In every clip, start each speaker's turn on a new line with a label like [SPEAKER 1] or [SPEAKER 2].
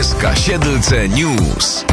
[SPEAKER 1] SK Siedlce News.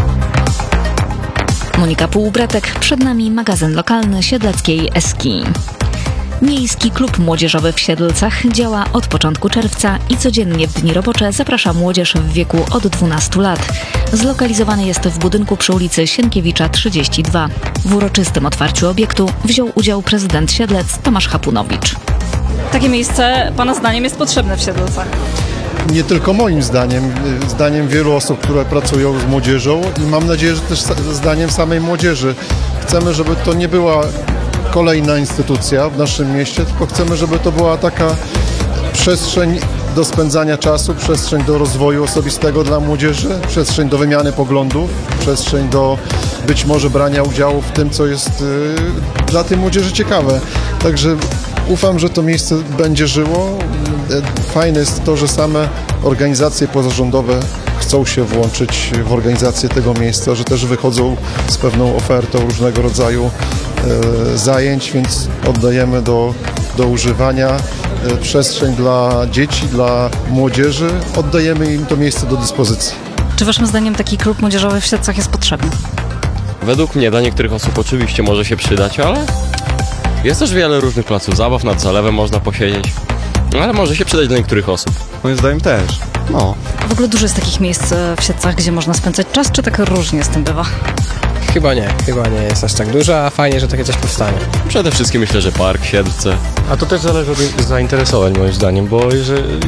[SPEAKER 2] Monika Półbratek, przed nami magazyn lokalny Siedleckiej Eski. Miejski Klub Młodzieżowy w Siedlcach działa od początku czerwca i codziennie w dni robocze zaprasza młodzież w wieku od 12 lat. Zlokalizowany jest w budynku przy ulicy Sienkiewicza 32. W uroczystym otwarciu obiektu wziął udział prezydent Siedlec Tomasz Hapunowicz.
[SPEAKER 3] Takie miejsce Pana zdaniem jest potrzebne w Siedlcach?
[SPEAKER 4] Nie tylko moim zdaniem, zdaniem wielu osób, które pracują z młodzieżą i mam nadzieję, że też zdaniem samej młodzieży. Chcemy, żeby to nie była kolejna instytucja w naszym mieście, tylko chcemy, żeby to była taka przestrzeń do spędzania czasu, przestrzeń do rozwoju osobistego dla młodzieży, przestrzeń do wymiany poglądów, przestrzeń do być może brania udziału w tym, co jest dla tej młodzieży ciekawe. Także ufam, że to miejsce będzie żyło. Fajne jest to, że same organizacje pozarządowe chcą się włączyć w organizację tego miejsca, że też wychodzą z pewną ofertą różnego rodzaju zajęć, więc oddajemy do używania przestrzeń dla dzieci, dla młodzieży. Oddajemy im to miejsce do dyspozycji.
[SPEAKER 3] Czy Waszym zdaniem taki klub młodzieżowy w Siedlcach jest potrzebny?
[SPEAKER 5] Według mnie dla niektórych osób oczywiście może się przydać, ale jest też wiele różnych placów zabaw, nad zalewem można posiedzieć, ale może się przydać dla niektórych osób.
[SPEAKER 6] Moim zdaniem też.
[SPEAKER 3] W ogóle dużo jest takich miejsc w Siedlcach, gdzie można spędzać czas, czy tak różnie z tym bywa?
[SPEAKER 7] Chyba nie jest aż tak dużo, a fajnie, że takie coś powstanie.
[SPEAKER 5] Przede wszystkim myślę, że park, Siedlce.
[SPEAKER 8] A to też zależy od zainteresowań moim zdaniem, bo jeżeli,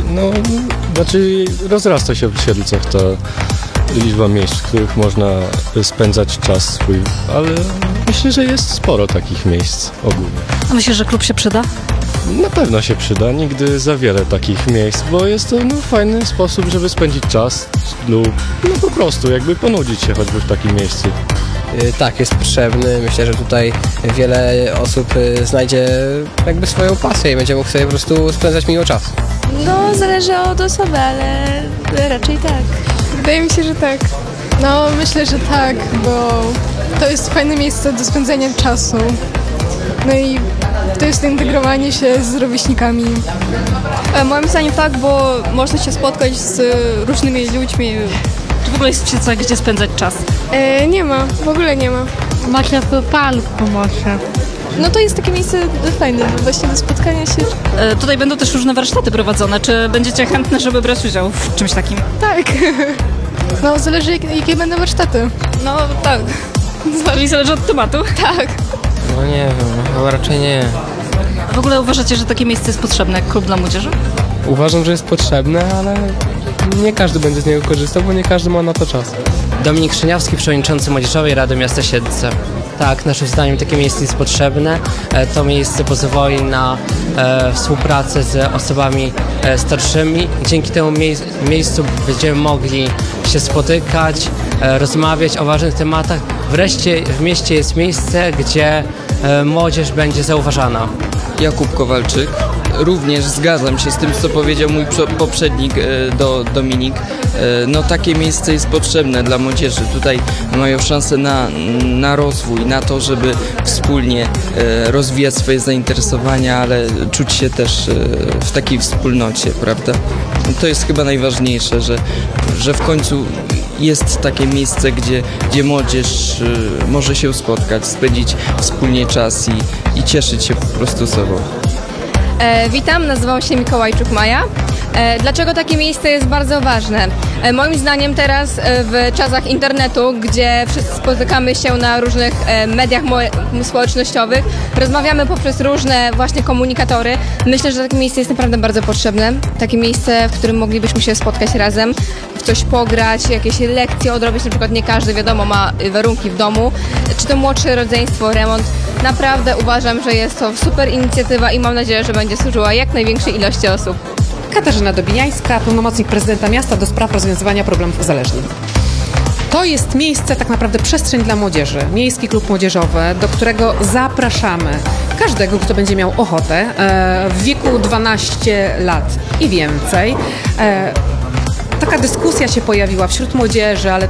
[SPEAKER 8] rozrasta się w Siedlcach ta liczba miejsc, w których można spędzać czas swój, ale myślę, że jest sporo takich miejsc ogólnie.
[SPEAKER 3] A myślisz, że klub się przyda?
[SPEAKER 8] Na pewno się przyda, nigdy za wiele takich miejsc, bo jest to fajny sposób, żeby spędzić czas lub po prostu jakby ponudzić się choćby w takim miejscu.
[SPEAKER 7] Tak, jest potrzebny. Myślę, że tutaj wiele osób znajdzie jakby swoją pasję i będzie mógł sobie po prostu spędzać miło czas.
[SPEAKER 9] No, zależy od osoby, ale raczej tak.
[SPEAKER 10] Wydaje mi się, że tak. No, myślę, że tak, bo to jest fajne miejsce do spędzania czasu. No i to jest integrowanie się z rówieśnikami.
[SPEAKER 9] Moim zdaniem tak, bo można się spotkać z różnymi ludźmi.
[SPEAKER 3] Czy w ogóle jest w Siedlcach gdzie spędzać czas?
[SPEAKER 10] Nie ma, w ogóle nie ma.
[SPEAKER 11] Może w parku może.
[SPEAKER 9] No to jest takie miejsce fajne właśnie do spotkania się.
[SPEAKER 3] Tutaj będą też różne warsztaty prowadzone. Czy będziecie chętne, żeby brać udział w czymś takim?
[SPEAKER 10] Tak. No, zależy jakie będą warsztaty.
[SPEAKER 9] No tak.
[SPEAKER 3] Czyli zależy od tematu?
[SPEAKER 9] Tak.
[SPEAKER 7] No nie wiem, chyba raczej nie.
[SPEAKER 3] A w ogóle uważacie, że takie miejsce jest potrzebne jak klub dla młodzieży?
[SPEAKER 7] Uważam, że jest potrzebne, ale nie każdy będzie z niego korzystał, bo nie każdy ma na to czas.
[SPEAKER 12] Dominik Szyniawski, przewodniczący Młodzieżowej Rady Miasta Siedlce. Tak, naszym zdaniem takie miejsce jest potrzebne. To miejsce pozwoli na współpracę z osobami starszymi. Dzięki temu miejscu będziemy mogli się spotykać, rozmawiać o ważnych tematach. Wreszcie w mieście jest miejsce, gdzie młodzież będzie zauważana.
[SPEAKER 13] Jakub Kowalczyk. Również zgadzam się z tym, co powiedział mój poprzednik Dominik. No takie miejsce jest potrzebne dla młodzieży. Tutaj mają szansę na rozwój, na to, żeby wspólnie rozwijać swoje zainteresowania, ale czuć się też w takiej wspólnocie, prawda? To jest chyba najważniejsze, że w końcu jest takie miejsce, gdzie młodzież może się spotkać, spędzić wspólnie czas i cieszyć się po prostu sobą.
[SPEAKER 9] Witam, nazywam się Mikołajczuk Maja. Dlaczego takie miejsce jest bardzo ważne? Moim zdaniem teraz w czasach internetu, gdzie wszyscy spotykamy się na różnych mediach społecznościowych, rozmawiamy poprzez różne właśnie komunikatory. Myślę, że takie miejsce jest naprawdę bardzo potrzebne. Takie miejsce, w którym moglibyśmy się spotkać razem, w coś pograć, jakieś lekcje odrobić. Na przykład nie każdy, wiadomo, ma warunki w domu. Czy to młodsze rodzeństwo, remont. Naprawdę uważam, że jest to super inicjatywa i mam nadzieję, że będzie służyła jak największej ilości osób.
[SPEAKER 14] Katarzyna Dobijańska, pełnomocnik prezydenta miasta do spraw rozwiązywania problemów uzależnień. To jest miejsce, tak naprawdę przestrzeń dla młodzieży, Miejski Klub Młodzieżowy, do którego zapraszamy każdego, kto będzie miał ochotę w wieku 12 lat i więcej. Taka dyskusja się pojawiła wśród młodzieży, ale